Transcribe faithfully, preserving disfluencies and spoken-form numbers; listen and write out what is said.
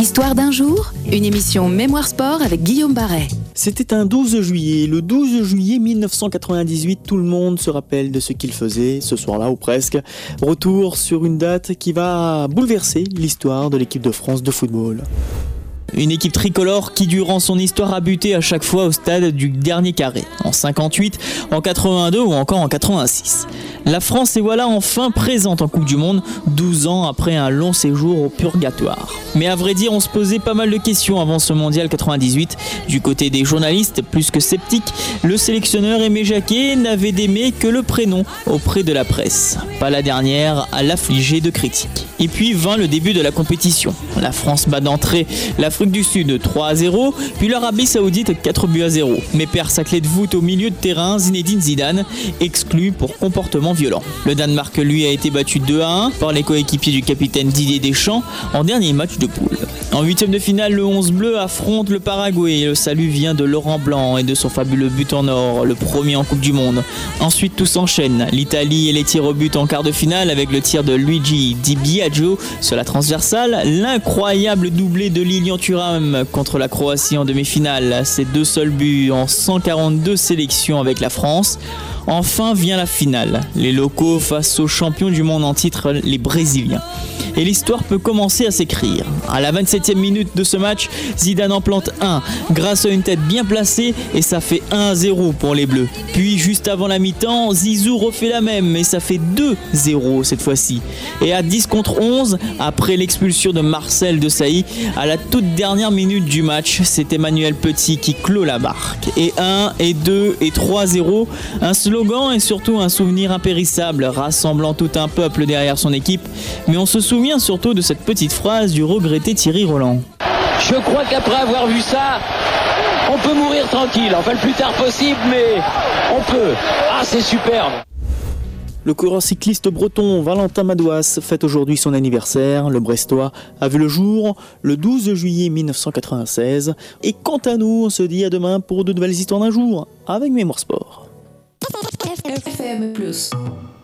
Histoire d'un jour, une émission Mémoire Sport avec Guillaume Barret. C'était un douze juillet, le douze juillet mille neuf cent quatre-vingt-dix-huit, tout le monde se rappelle de ce qu'il faisait ce soir-là ou presque. Retour sur une date qui va bouleverser l'histoire de l'équipe de France de football. Une équipe tricolore qui, durant son histoire, a buté à chaque fois au stade du dernier carré, en cinquante-huit, en quatre-vingt-deux ou encore en quatre-vingt-six. La France est voilà enfin présente en Coupe du Monde, douze ans après un long séjour au purgatoire. Mais à vrai dire, on se posait pas mal de questions avant ce mondial quatre-vingt-dix-huit. Du côté des journalistes, plus que sceptiques, le sélectionneur Aimé Jacquet n'avait d'aimé que le prénom auprès de la presse. Pas la dernière à l'affliger de critiques. Et puis vint le début de la compétition. La France bat d'entrée l'Afrique du Sud trois à zéro, puis l'Arabie Saoudite quatre buts à zéro. Mais perd sa clé de voûte au milieu de terrain, Zinedine Zidane, exclu pour comportement violent. Le Danemark, lui, a été battu deux à un par les coéquipiers du capitaine Didier Deschamps en dernier match de poule. En huitième de finale, le onze bleu affronte le Paraguay. Le salut vient de Laurent Blanc et de son fabuleux but en or, le premier en Coupe du Monde. Ensuite, tout s'enchaîne. L'Italie et les tirs au but en quart de finale avec le tir de Luigi Di Biagio sur la transversale. L'incroyable doublé de Lilian Thuram contre la Croatie en demi-finale. Ses deux seuls buts en cent quarante-deux sélections avec la France. Enfin vient la finale, les locaux face aux champions du monde en titre, les Brésiliens. Et l'histoire peut commencer à s'écrire. À la vingt-septième minute de ce match, Zidane en plante un grâce à une tête bien placée et ça fait un à zéro pour les Bleus. Puis juste avant la mi-temps, Zizou refait la même et ça fait deux à zéro cette fois-ci. Et à dix contre onze, après l'expulsion de Marcel Desailly, à la toute dernière minute du match, c'est Emmanuel Petit qui clôt la marque. Et un, et deux, et trois à zéro, un slogan et surtout un souvenir impérissable, rassemblant tout un peuple derrière son équipe. Mais on se souvient surtout de cette petite phrase du regretté Thierry Roland. Je crois qu'après avoir vu ça, on peut mourir tranquille, enfin le plus tard possible, mais on peut. Ah, c'est superbe. Le coureur cycliste breton Valentin Madouas fête aujourd'hui son anniversaire. Le Brestois a vu le jour le douze juillet mille neuf cent quatre-vingt-seize. Et quant à nous, on se dit à demain pour de nouvelles histoires d'un jour avec Mémoire Sport. F M plus.